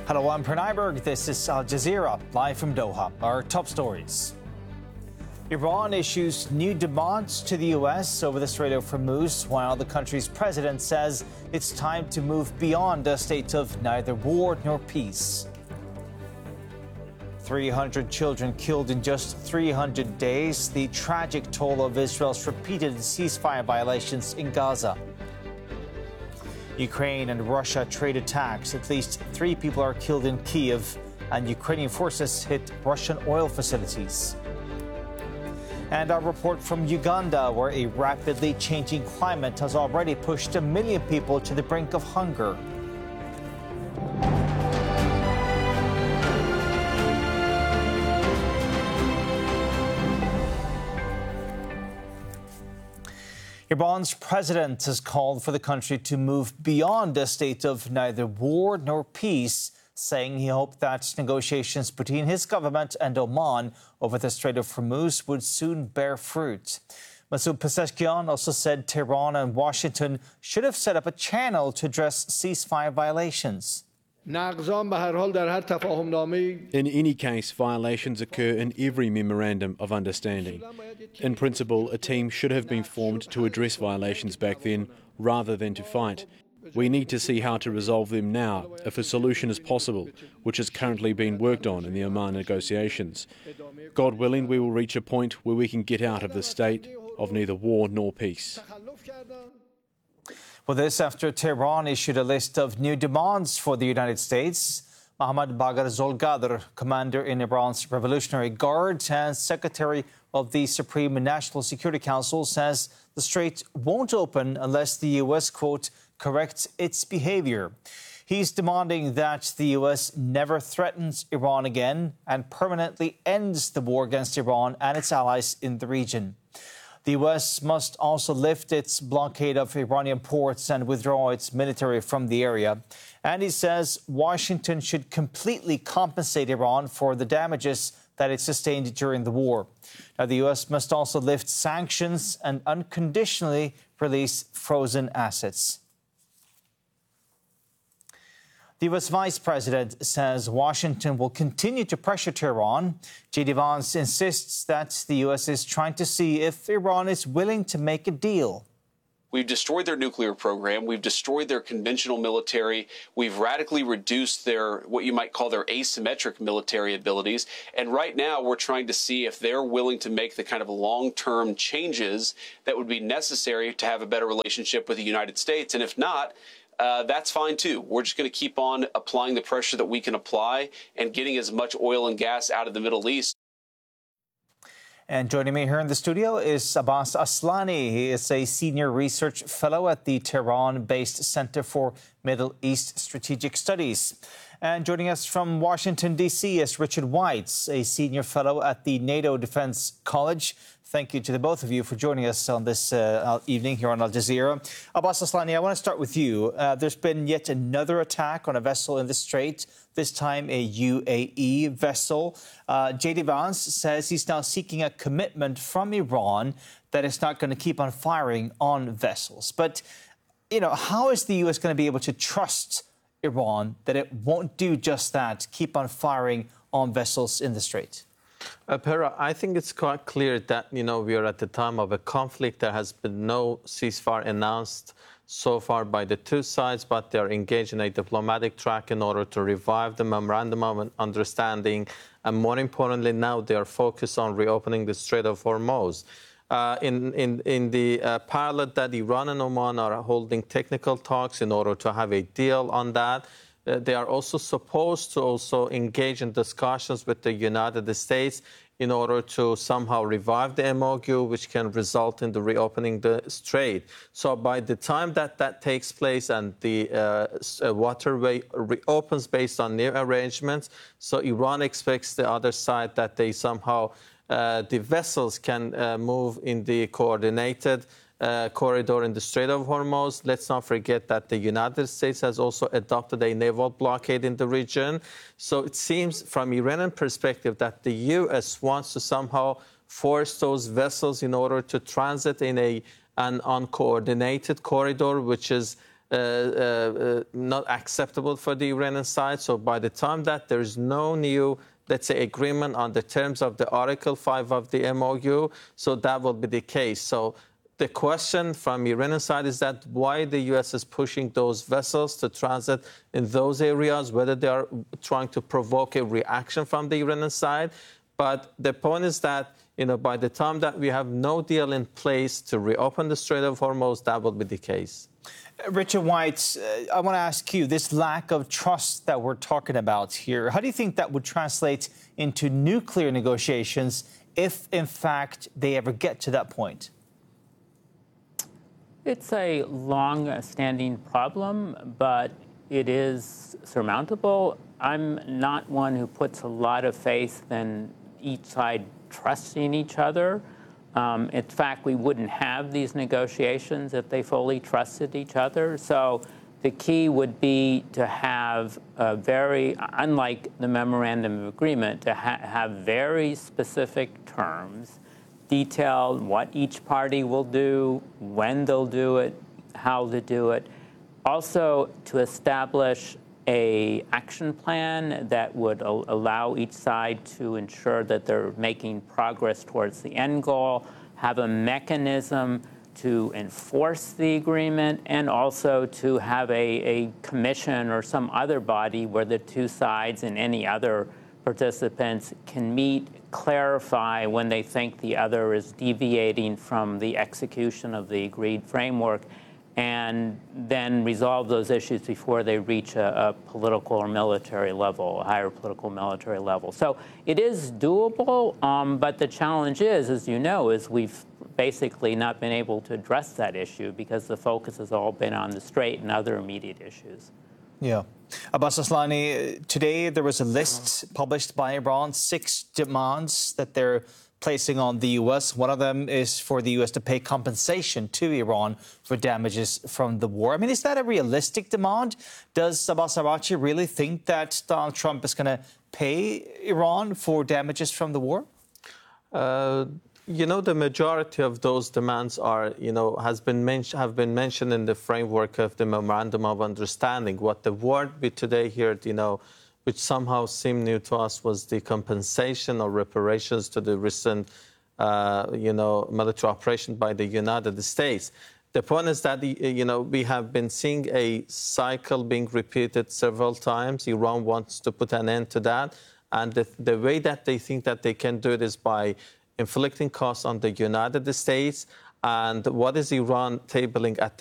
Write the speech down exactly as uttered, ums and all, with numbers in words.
Hello, I'm Pranay Berg. This is Al Jazeera, live from Doha. Our top stories. Iran issues new demands to the U S over the Strait of Hormuz, while the country's president says it's time to move beyond a state of neither war nor peace. three hundred children killed in just three hundred days, the tragic toll of Israel's repeated ceasefire violations in Gaza. Ukraine and Russia trade attacks. At least three people are killed in Kyiv, and Ukrainian forces hit Russian oil facilities. And our report from Uganda, where a rapidly changing climate has already pushed a million people to the brink of hunger. Iran's president has called for the country to move beyond a state of neither war nor peace, saying he hoped that negotiations between his government and Oman over the Strait of Hormuz would soon bear fruit. Masoud Pezeshkian also said Tehran and Washington should have set up a channel to address ceasefire violations. In any case, violations occur in every memorandum of understanding. In principle, a team should have been formed to address violations back then, rather than to fight. We need to see how to resolve them now, if a solution is possible, which is currently being worked on in the Oman negotiations. God willing, we will reach a point where we can get out of this state of neither war nor peace. Well, this after Tehran issued a list of new demands for the United States. Mohammad Bagher Zolgadr, commander in Iran's Revolutionary Guard and secretary of the Supreme National Security Council, says the strait won't open unless the U S, quote, corrects its behavior. He's demanding that the U S never threatens Iran again and permanently ends the war against Iran and its allies in the region. The U S must also lift its blockade of Iranian ports and withdraw its military from the area. And he says Washington should completely compensate Iran for the damages that it sustained during the war. Now, the U S must also lift sanctions and unconditionally release frozen assets. The U S Vice President says Washington will continue to pressure Tehran. J D Vance insists that the U S is trying to see if Iran is willing to make a deal. We've destroyed their nuclear program. We've destroyed their conventional military. We've radically reduced their, what you might call their asymmetric military abilities. And right now we're trying to see if they're willing to make the kind of long-term changes that would be necessary to have a better relationship with the United States. And if not, Uh, that's fine, too. We're just going to keep on applying the pressure that we can apply and getting as much oil and gas out of the Middle East. And joining me here in the studio is Abbas Aslani. He is a senior research fellow at the Tehran-based Center for Middle East Strategic Studies. And joining us from Washington, D C is Richard Weitz, a senior fellow at the NATO Defense College. Thank you to the both of you for joining us on this uh, evening here on Al Jazeera. Abbas Aslani, I want to start with you. Uh, there's been yet another attack on a vessel in the Strait, this time a U A E vessel. Uh, J D Vance says he's now seeking a commitment from Iran that it's not going to keep on firing on vessels. But, you know, how is the U S going to be able to trust Iran that it won't do just that, keep on firing on vessels in the Strait? Uh, Pera, I think it's quite clear that, you know, we are at the time of a conflict. There has been no ceasefire announced so far by the two sides, but they're engaged in a diplomatic track in order to revive the memorandum of understanding. And more importantly, now they are focused on reopening the Strait of Hormuz. Uh, in, in, in the uh, parallel that Iran and Oman are holding technical talks in order to have a deal on that. Uh, they are also supposed to also engage in discussions with the United States in order to somehow revive the M O U, which can result in the reopening the strait. So by the time that that takes place and the uh, waterway reopens based on new arrangements, so Iran expects the other side that they somehow, uh, the vessels can uh, move in the coordinated Uh, corridor in the Strait of Hormuz. Let's not forget that the United States has also adopted a naval blockade in the region. So it seems from Iranian perspective that the U S wants to somehow force those vessels in order to transit in a, an uncoordinated corridor, which is uh, uh, not acceptable for the Iranian side. So by the time that there is no new, let's say, agreement on the terms of the Article five of the M O U, so that will be the case. So the question from Iranian side is that why the U S is pushing those vessels to transit in those areas, whether they are trying to provoke a reaction from the Iranian side. But the point is that, you know, by the time that we have no deal in place to reopen the Strait of Hormuz, that will be the case. Richard White, uh, I want to ask you, this lack of trust that we're talking about here, how do you think that would translate into nuclear negotiations if, in fact, they ever get to that point? It's a long-standing problem, but it is surmountable. I'm not one who puts a lot of faith in each side trusting each other. Um, in fact, we wouldn't have these negotiations if they fully trusted each other. So the key would be to have a very, unlike the memorandum of agreement, to ha have very specific terms, detail what each party will do, when they'll do it, how to do it. Also, to establish a action plan that would allow each side to ensure that they're making progress towards the end goal, have a mechanism to enforce the agreement, and also to have a, a commission or some other body where the two sides and any other participants can meet, clarify when they think the other is deviating from the execution of the agreed framework, and then resolve those issues before they reach a, a political or military level, a higher political military level. So it is doable, um, but the challenge is, as you know, is we've basically not been able to address that issue because the focus has all been on the Strait and other immediate issues. Yeah. Abbas Aslani, today there was a list published by Iran, six demands that they're placing on the U S. One of them is for the U S to pay compensation to Iran for damages from the war. I mean, is that a realistic demand? Does Abbas Araghchi really think that Donald Trump is going to pay Iran for damages from the war? Uh, you know, the majority of those demands are, you know, has been have been mentioned in the framework of the Memorandum of Understanding. What the word we today heard, you know, which somehow seemed new to us, was the compensation or reparations to the recent, uh, you know, military operation by the United States. The point is that, you know, we have been seeing a cycle being repeated several times. Iran wants to put an end to that. And the, the way that they think that they can do it is by inflicting costs on the United States. And what is Iran tabling at